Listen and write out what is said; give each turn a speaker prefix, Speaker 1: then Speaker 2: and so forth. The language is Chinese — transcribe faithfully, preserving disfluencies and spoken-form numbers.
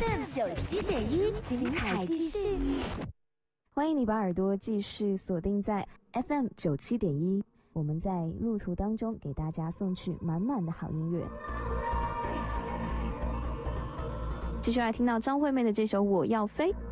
Speaker 1: F M 九七点一，精彩继续。
Speaker 2: 欢迎你把耳朵继续锁定在 F M 九七点一，我们在路途当中给大家送去满满的好音乐。继续来听到张惠妹的这首《我要飞》。